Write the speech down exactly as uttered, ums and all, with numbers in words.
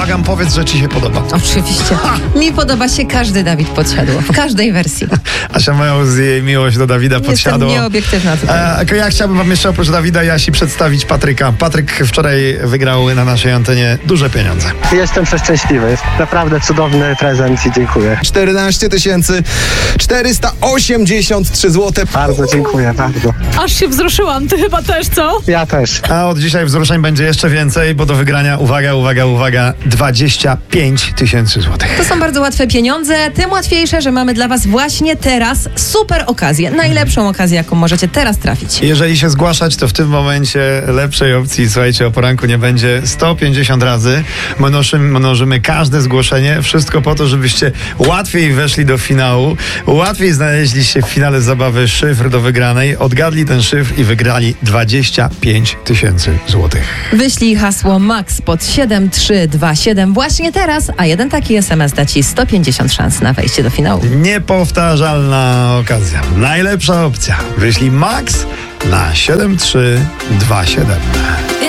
błagam, powiedz, że ci się podoba. Oczywiście. Mi podoba się każdy Dawid Podsiadło. W każdej wersji. Asia Mając, jej miłość do Dawida Podsiadło. Jestem nieobiektywna tutaj. E, ja chciałbym wam jeszcze oprócz Dawida i Asi przedstawić Patryka. Patryk wczoraj wygrał na naszej antenie duże pieniądze. Jestem przeszczęśliwy. Jest naprawdę cudowny prezent i dziękuję. czternaście tysięcy czterysta osiemdziesiąt trzy złote. Bardzo dziękuję, bardzo. Aż się wzruszyłam, ty chyba też, co? Ja też. A od dzisiaj wzruszeń będzie jeszcze więcej, bo do wygrania, uwaga, uwaga, uwaga, dwadzieścia pięć tysięcy złotych. To są bardzo łatwe pieniądze, tym łatwiejsze, że mamy dla was właśnie teraz super okazję. Najlepszą okazję, jaką możecie teraz trafić. Jeżeli się zgłaszać, to w tym momencie lepszej opcji, słuchajcie, o poranku nie będzie. sto pięćdziesiąt razy mnożymy, mnożymy każde zgłoszenie. Wszystko po to, żebyście łatwiej weszli do finału, łatwiej znaleźli się w finale zabawy szyfr do wygranej, odgadli ten szyfr i wygrali dwadzieścia pięć tysięcy złotych. Wyślij hasło MAX pod siedem trzy dwa siedem właśnie teraz, a jeden taki es em es da ci sto pięćdziesiąt szans na wejście do finału. Niepowtarzalna okazja. Najlepsza opcja. Wyślij MAX na siedem trzy dwa siedem.